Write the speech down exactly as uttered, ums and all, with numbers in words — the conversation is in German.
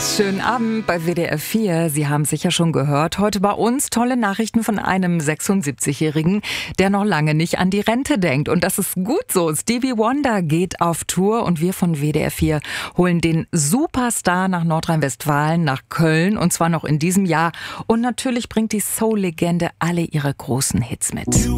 Schönen Abend bei W D R vier. Sie haben sicher schon gehört, heute bei uns tolle Nachrichten von einem sechsundsiebzigjährigen, der noch lange nicht an die Rente denkt. Und das ist gut so. Stevie Wonder geht auf Tour und wir von W D R vier holen den Superstar nach Nordrhein-Westfalen, nach Köln, und zwar noch in diesem Jahr. Und natürlich bringt die Soul-Legende alle ihre großen Hits mit.